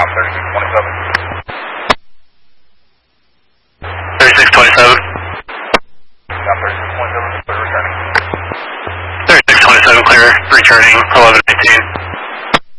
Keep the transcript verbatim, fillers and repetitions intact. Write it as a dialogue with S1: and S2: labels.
S1: Ground, thirty-six twenty-seven.
S2: thirty-six twenty-seven.
S1: Ground, thirty-six twenty-seven, clear returning.
S2: thirty-six twenty-seven, clear, returning, eleven eighteen.